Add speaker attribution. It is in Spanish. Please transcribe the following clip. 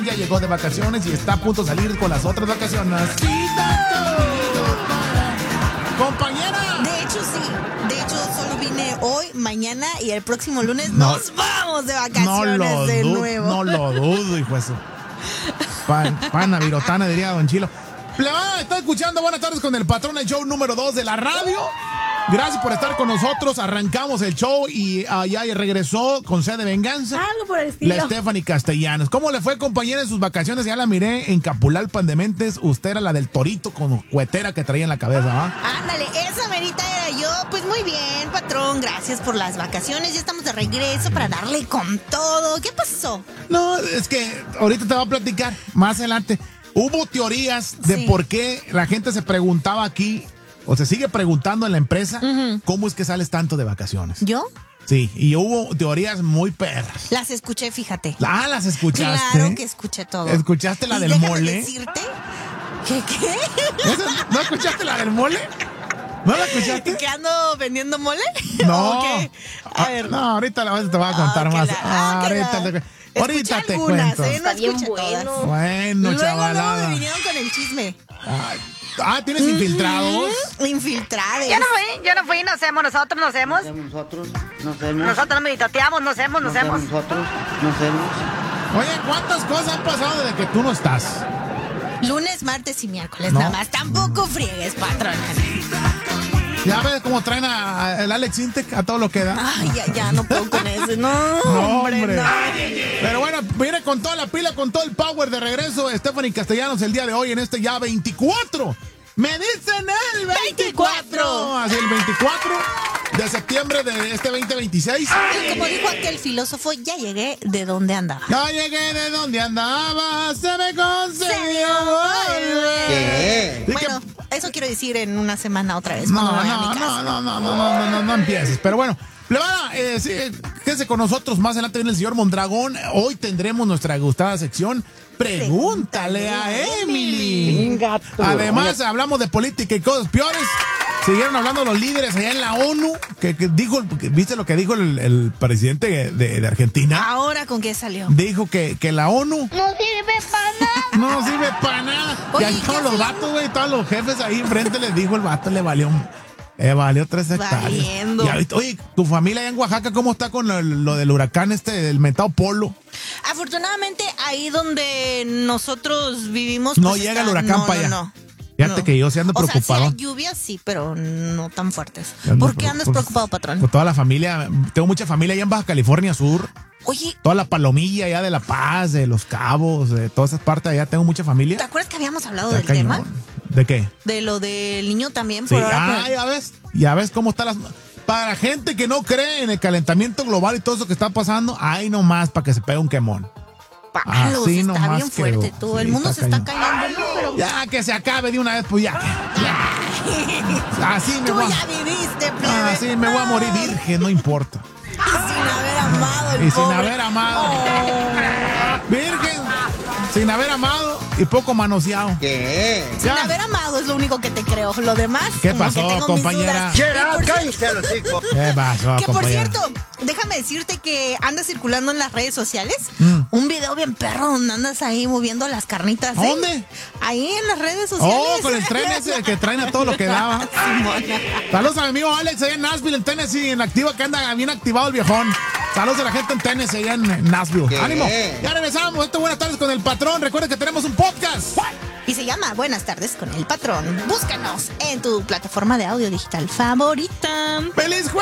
Speaker 1: Ya llegó de vacaciones y está a punto de salir con las otras vacaciones. Compañera.
Speaker 2: De hecho, sí. De hecho, solo vine hoy, mañana y el próximo lunes nos vamos de vacaciones de nuevo.
Speaker 1: No lo dudo, hijo de su. Pana virotana, diría Don Chilo. Está escuchando Buenas tardes con el patrón, el show número 2 de la radio. Gracias por estar con nosotros. Arrancamos el show y ya regresó con sed de venganza.
Speaker 2: Algo por el estilo.
Speaker 1: La Stephanie Castellanos. ¿Cómo le fue, compañera, en sus vacaciones? Ya la miré en Capulalpan de Mentes. Usted era la del torito con cuetera que traía en la cabeza, ¿va?
Speaker 2: Ándale, esa merita era yo. Pues muy bien, patrón. Gracias por las vacaciones. Ya estamos de regreso para darle con todo. ¿Qué pasó?
Speaker 1: No, es que ahorita te voy a platicar más adelante. Hubo teorías de por qué la gente se preguntaba aquí, o se sigue preguntando en la empresa, ¿cómo es que sales tanto de vacaciones?
Speaker 2: ¿Yo?
Speaker 1: Sí, y hubo teorías muy perras.
Speaker 2: Las escuché, fíjate.
Speaker 1: Ah, las escuchaste.
Speaker 2: Claro que escuché todo.
Speaker 1: ¿Escuchaste la
Speaker 2: y
Speaker 1: del
Speaker 2: déjame
Speaker 1: mole?
Speaker 2: decirte ¿Qué?
Speaker 1: ¿No escuchaste la del mole? ¿No la escuchaste?
Speaker 2: ¿Que ando vendiendo mole?
Speaker 1: No.
Speaker 2: ¿O qué? A ver.
Speaker 1: No, ahorita te voy a contar más. Ahorita te cuento.
Speaker 2: No
Speaker 3: Está bien
Speaker 2: escuché todas.
Speaker 3: bueno.
Speaker 1: Bueno, chavalada.
Speaker 2: Luego me vinieron con el chisme.
Speaker 1: ¿Tienes infiltrados?
Speaker 2: Infiltrados.
Speaker 3: Yo no fui, nos hemos.
Speaker 4: Nosotros
Speaker 3: Nosotros meditateamos, nos hemos.
Speaker 1: Oye, ¿cuántas cosas han pasado desde que tú no estás?
Speaker 2: Lunes, martes y miércoles,
Speaker 1: No.
Speaker 2: nada más. Tampoco friegues, patrón.
Speaker 1: ¿Ya ves cómo traen al Alex Intec a todo lo que da?
Speaker 2: Ay, ya no puedo con eso. No, hombre, no.
Speaker 1: Pero bueno, viene con toda la pila, con todo el power de regreso. Stephanie Castellanos el día de hoy en este ya 24. Me dicen el 24. Así el 24 de septiembre de este 2026.
Speaker 2: Y como dijo aquel filósofo, ya llegué de donde andaba.
Speaker 1: Ya llegué de donde andaba, se me concedió volver.
Speaker 4: ¿Qué?
Speaker 1: Y
Speaker 2: Bueno, eso quiero decir en una semana otra vez.
Speaker 1: No,
Speaker 2: cuando vaya a mi casa.
Speaker 1: no empieces. Pero bueno, Plebada, quédese con nosotros. Más adelante viene el señor Mondragón. Hoy tendremos nuestra gustada sección Pregúntale a Emily. Además, hablamos de política y cosas peores. Siguieron hablando los líderes allá en la ONU. Que dijo, ¿viste lo que dijo el presidente de Argentina?
Speaker 2: Ahora, ¿con qué salió?
Speaker 1: Dijo que la ONU
Speaker 3: No sirve para nada.
Speaker 1: no sirve para nada.
Speaker 2: Oye,
Speaker 1: Y ahí todos
Speaker 2: ¿qué
Speaker 1: los
Speaker 2: fue?
Speaker 1: vatos, güey, todos los jefes ahí enfrente les dijo, el vato le valió 3 hectáreas.
Speaker 2: Valiendo.
Speaker 1: Y ahorita, oye, tu familia allá en Oaxaca, ¿cómo está con lo del huracán el mentado Polo?
Speaker 2: Afortunadamente, ahí donde nosotros vivimos...
Speaker 1: No
Speaker 2: pues,
Speaker 1: llega el huracán para allá.
Speaker 2: No.
Speaker 1: Fíjate que yo sí ando preocupado.
Speaker 2: O sea, sí hay lluvias, sí, pero no tan fuertes.
Speaker 1: Yo ando
Speaker 2: ¿Por qué andas preocupado, patrón?
Speaker 1: Con toda la familia. Tengo mucha familia allá en Baja California Sur.
Speaker 2: Oye,
Speaker 1: Toda la Palomilla allá de La Paz, de Los Cabos, de todas esas partes allá. Tengo mucha familia.
Speaker 2: ¿te acuerdas que habíamos hablado
Speaker 1: Está
Speaker 2: del
Speaker 1: cañón.
Speaker 2: tema?
Speaker 1: ¿De qué?
Speaker 2: De lo del niño también.
Speaker 1: Sí.
Speaker 2: Por ahora,
Speaker 1: Ya ves cómo está las... Para gente que no cree en el calentamiento global y todo eso que está pasando, ahí nomás para que se pegue un quemón.
Speaker 2: Palos,
Speaker 1: Así
Speaker 2: está
Speaker 1: nomás
Speaker 2: bien fuerte
Speaker 1: quedó.
Speaker 2: tú.
Speaker 1: Sí,
Speaker 2: El mundo
Speaker 1: está
Speaker 2: se está
Speaker 1: cañón.
Speaker 2: cayendo, ¿no? Pero
Speaker 1: Ya que se acabe de una vez, pues ya. Así me
Speaker 2: tú
Speaker 1: voy.
Speaker 2: ya viviste, plebe.
Speaker 1: Así me voy a morir virgen, no importa.
Speaker 2: Y sin haber amado el
Speaker 1: Y sin
Speaker 2: pobre.
Speaker 1: haber amado. Virgen, sin haber amado y poco manoseado.
Speaker 4: ¿Qué?
Speaker 2: Sin
Speaker 1: Ya.
Speaker 2: haber amado es lo único que te creo. Lo demás,
Speaker 1: ¿Qué
Speaker 2: como
Speaker 1: pasó,
Speaker 2: que tengo mis
Speaker 1: compañera?
Speaker 2: dudas. Y por
Speaker 1: ¿Qué pasó,
Speaker 2: Que por
Speaker 1: compañera?
Speaker 2: cierto, déjame decirte que anda circulando en las redes sociales un video bien perro donde andas ahí moviendo las carnitas. ¿eh?
Speaker 1: ¿Dónde?
Speaker 2: Ahí en las redes sociales.
Speaker 1: Oh, con el tren ese que traen a todo lo que daba. Saludos a mi amigo Alex allá en Nashville, en Tennessee, en activa, que anda bien activado el viejón. Saludos a la gente en Tennessee, allá en Nashville.
Speaker 4: ¿Qué?
Speaker 1: ¡Ánimo! Ya regresamos. Esto es Buenas tardes con el patrón. Recuerda que tenemos un podcast.
Speaker 2: Y se llama Buenas tardes con el patrón. Búscanos en tu plataforma de audio digital favorita.
Speaker 1: ¡Feliz jueves!